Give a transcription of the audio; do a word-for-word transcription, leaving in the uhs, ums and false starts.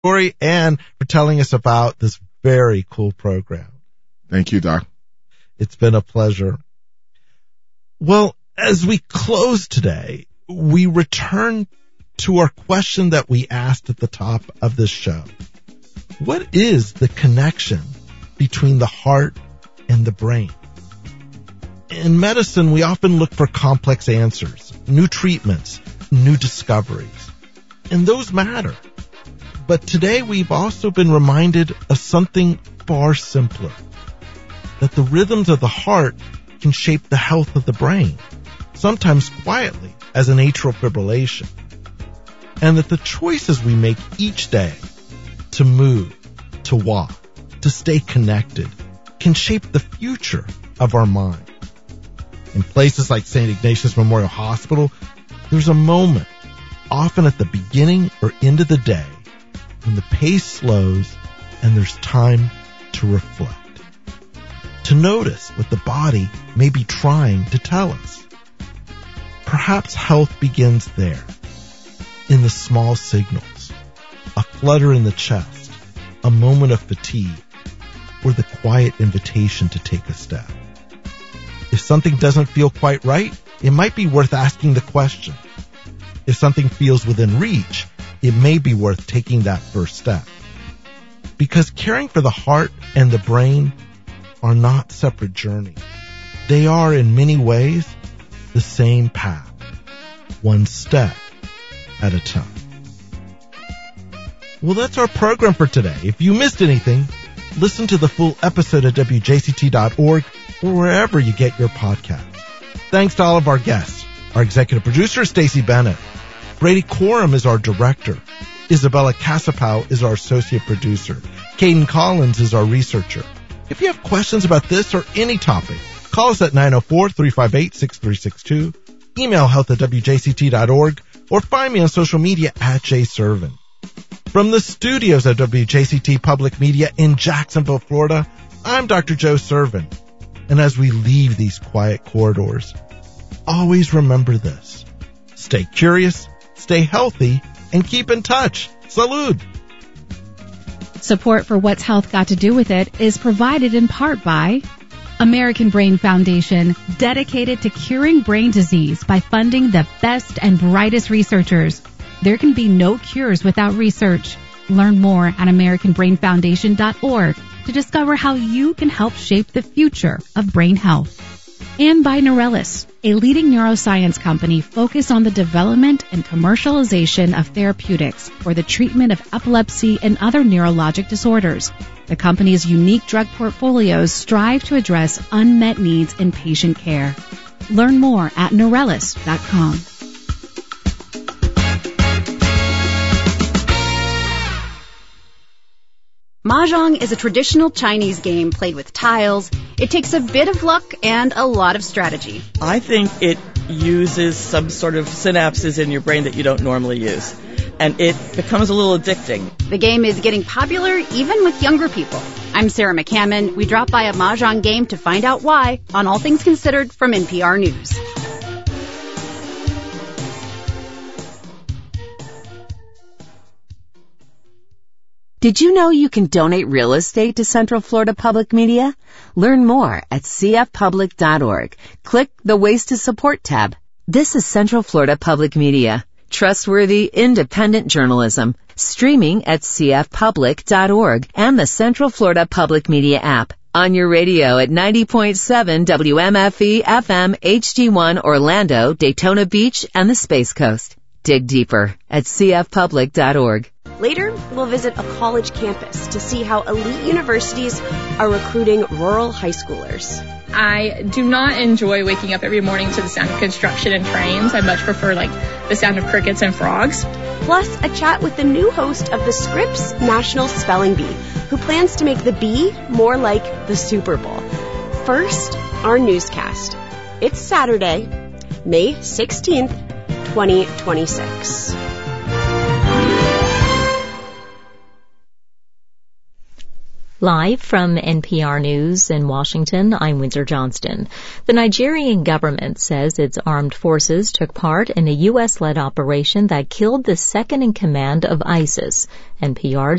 story and for telling us about this very cool program. Thank you, Doc. It's been a pleasure. Well, as we close today, we return to our question that we asked at the top of this show. What is the connection between the heart and the brain? In medicine, we often look for complex answers, new treatments, new discoveries, and those matter. But today we've also been reminded of something far simpler, that the rhythms of the heart can shape the health of the brain, sometimes quietly as an atrial fibrillation, and that the choices we make each day to move, to walk, to stay connected can shape the future of our mind. In places like Saint Ignatius Memorial Hospital, there's a moment, often at the beginning or end of the day, when the pace slows and there's time to reflect, to notice what the body may be trying to tell us. Perhaps health begins there, in the small signals, a flutter in the chest, a moment of fatigue, or the quiet invitation to take a step. If something doesn't feel quite right, it might be worth asking the question. If something feels within reach, it may be worth taking that first step. Because caring for the heart and the brain are not separate journeys. They are, in many ways, the same path, one step at a time. Well, that's our program for today. If you missed anything, listen to the full episode at W J C T dot org or wherever you get your podcasts. Thanks to all of our guests. Our executive producer, Stacey Bennett. Brady Corum is our director. Isabella Casapow is our associate producer. Caden Collins is our researcher. If you have questions about this or any topic, call us at nine oh four, three five eight, six three six two, email health at W J C T dot org, or find me on social media at Jay Servin. From the studios of W J C T Public Media in Jacksonville, Florida, I'm Doctor Joe Servin. And as we leave these quiet corridors, always remember this. Stay curious, stay healthy, and keep in touch. Salud! Support for What's Health Got to Do with It is provided in part by American Brain Foundation, dedicated to curing brain disease by funding the best and brightest researchers. There can be no cures without research. Learn more at American Brain Foundation dot org to discover how you can help shape the future of brain health. And by Neurelis, a leading neuroscience company focused on the development and commercialization of therapeutics for the treatment of epilepsy and other neurologic disorders. The company's unique drug portfolios strive to address unmet needs in patient care. Learn more at Neurelis dot com. Mahjong is a traditional Chinese game played with tiles. It takes a bit of luck and a lot of strategy. I think it uses some sort of synapses in your brain that you don't normally use, and it becomes a little addicting. The game is getting popular even with younger people. I'm Sarah McCammon. We drop by a Mahjong game to find out why on All Things Considered from N P R News. Did you know you can donate real estate to Central Florida Public Media? Learn more at C F public dot org. Click the Ways to Support tab. This is Central Florida Public Media. Trustworthy, independent journalism. Streaming at C F public dot org and the Central Florida Public Media app. On your radio at ninety point seven W M F E F M H D one Orlando, Daytona Beach, and the Space Coast. Dig deeper at C F public dot org. Later, we'll visit a college campus to see how elite universities are recruiting rural high schoolers. I do not enjoy waking up every morning to the sound of construction and trains. I much prefer, like, the sound of crickets and frogs. Plus, a chat with the new host of the Scripps National Spelling Bee, who plans to make the bee more like the Super Bowl. First, our newscast. It's Saturday, May sixteenth, twenty twenty-six. Live from N P R News in Washington, I'm Windsor Johnston. The Nigerian government says its armed forces took part in a U S-led operation that killed the second-in-command of ISIS. N P R's